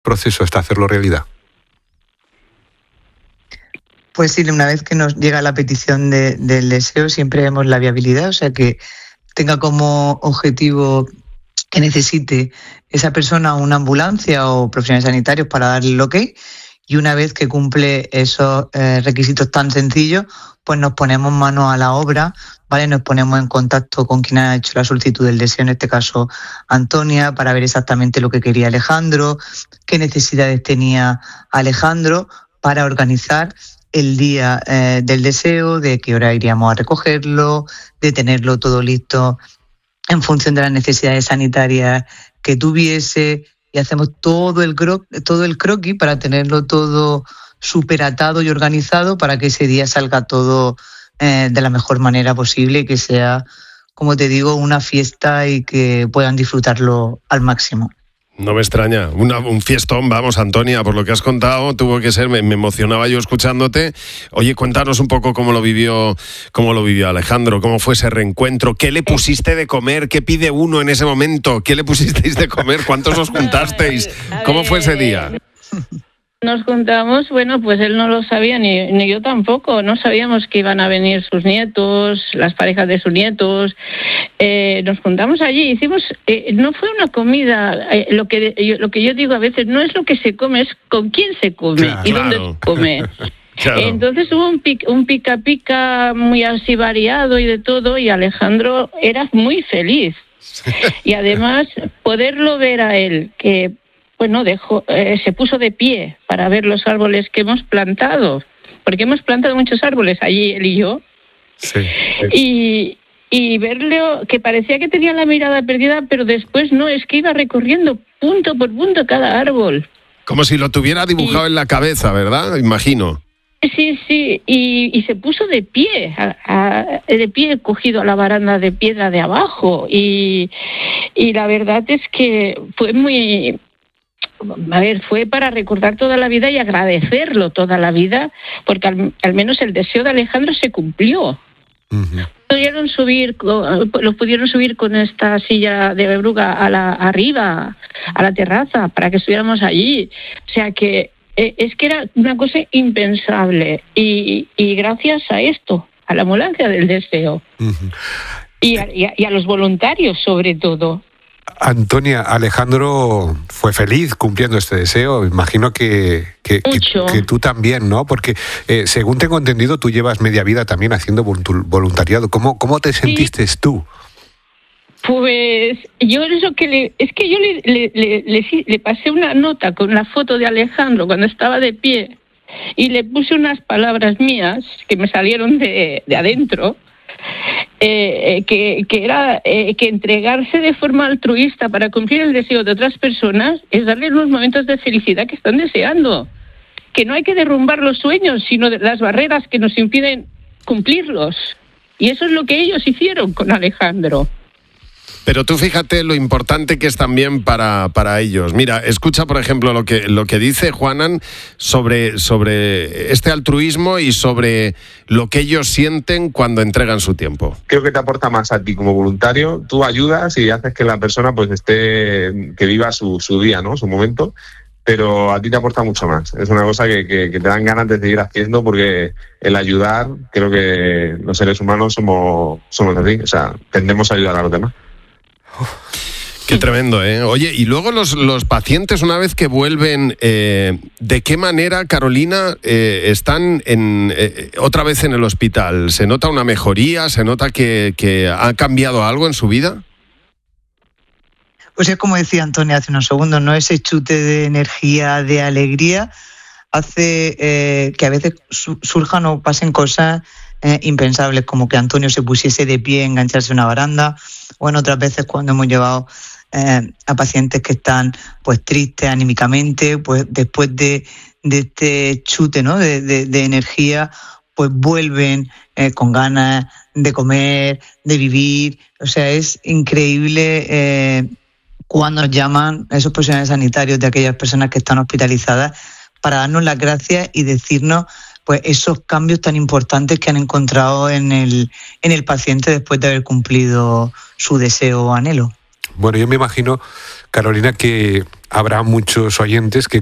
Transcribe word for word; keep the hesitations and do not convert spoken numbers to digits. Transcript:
proceso hasta hacerlo realidad? Pues sí, una vez que nos llega la petición de, del deseo, siempre vemos la viabilidad, o sea, que tenga como objetivo que necesite esa persona una ambulancia o profesionales sanitarios para darle el ok, y una vez que cumple esos eh, requisitos tan sencillos, pues nos ponemos manos a la obra, ¿vale? Nos ponemos en contacto con quien ha hecho la solicitud del deseo, en este caso Antonia, para ver exactamente lo que quería Alejandro, qué necesidades tenía Alejandro, para organizar el día eh, del deseo, de qué hora iríamos a recogerlo, de tenerlo todo listo en función de las necesidades sanitarias que tuviese, y hacemos todo el cro- todo el croquis para tenerlo todo súper atado y organizado para que ese día salga todo eh, de la mejor manera posible y que sea, como te digo, una fiesta y que puedan disfrutarlo al máximo. No me extraña, Una, un fiestón, vamos, Antonia, por lo que has contado, tuvo que ser, me, me emocionaba yo escuchándote. Oye, cuéntanos un poco cómo lo vivió, cómo lo vivió Alejandro, cómo fue ese reencuentro, qué le pusiste de comer, qué pide uno en ese momento, qué le pusisteis de comer, cuántos os juntasteis, cómo fue ese día. Nos juntamos, bueno, pues él no lo sabía, ni, ni yo tampoco, no sabíamos que iban a venir sus nietos, las parejas de sus nietos, eh, nos juntamos allí, hicimos, eh, no fue una comida, eh, lo que yo, lo que yo digo a veces, no es lo que se come, es con quién se come, claro, y dónde se come. Claro. Entonces hubo un pica, un pica pica muy así variado y de todo, y Alejandro era muy feliz. Y además, poderlo ver a él, que bueno, dejó, eh, se puso de pie para ver los árboles que hemos plantado, porque hemos plantado muchos árboles allí, él y yo, sí. y, y verle que parecía que tenía la mirada perdida, pero después no, es que iba recorriendo punto por punto cada árbol. Como si lo tuviera dibujado y, en la cabeza, ¿verdad? Imagino. Sí, sí, y, y se puso de pie, a, a, de pie cogido a la baranda de piedra de abajo, y, y la verdad es que fue muy... A ver, fue para recordar toda la vida y agradecerlo toda la vida, porque al, al menos el deseo de Alejandro se cumplió. Uh-huh. Pudieron subir, los pudieron subir con esta silla de oruga a la arriba, a la terraza, para que estuviéramos allí. O sea que eh, es que era una cosa impensable, y, y gracias a esto, a la ambulancia del deseo, uh-huh. y, a, y, a, y a los voluntarios sobre todo. Antonia, Alejandro fue feliz cumpliendo este deseo. Imagino que, que, que, que tú también, ¿no? Porque eh, según tengo entendido, tú llevas media vida también haciendo voluntariado. ¿Cómo, cómo te sentiste sí. tú? Pues yo eso que le, es que yo le, le, le, le, le pasé una nota con la foto de Alejandro cuando estaba de pie, y le puse unas palabras mías que me salieron de, de adentro. Eh, que, que era eh, que entregarse de forma altruista para cumplir el deseo de otras personas es darle unos momentos de felicidad que están deseando, que no hay que derrumbar los sueños, sino de las barreras que nos impiden cumplirlos, y eso es lo que ellos hicieron con Alejandro. Pero tú fíjate lo importante que es también para, para ellos. Mira, escucha, por ejemplo, lo que, lo que dice Juanan sobre, sobre este altruismo y sobre lo que ellos sienten cuando entregan su tiempo. Creo que te aporta más a ti como voluntario. Tú ayudas y haces que la persona pues esté, que viva su, su día, ¿no? Su momento. Pero a ti te aporta mucho más. Es una cosa que, que, que te dan ganas de seguir haciendo, porque el ayudar, creo que los seres humanos somos, somos así. O sea, tendemos a ayudar a los demás. Qué tremendo, ¿eh? Oye, y luego los, los pacientes, una vez que vuelven, eh, ¿de qué manera, Carolina, eh, están en, eh, otra vez en el hospital? ¿Se nota una mejoría? ¿Se nota que, que ha cambiado algo en su vida? Pues es como decía Antonia hace unos segundos, ¿no? Ese chute de energía, de alegría, hace eh, que a veces su- surjan o pasen cosas eh, impensables, como que Antonio se pusiese de pie, engancharse a una baranda, o en otras veces cuando hemos llevado eh, a pacientes que están pues tristes anímicamente, pues después de, de este chute, ¿no? de, de, de energía, pues vuelven eh, con ganas de comer, de vivir. O sea, es increíble eh, cuando nos llaman esos profesionales sanitarios de aquellas personas que están hospitalizadas para darnos las gracias y decirnos pues esos cambios tan importantes que han encontrado en el, en el paciente después de haber cumplido su deseo o anhelo. Bueno, yo me imagino, Carolina, que habrá muchos oyentes que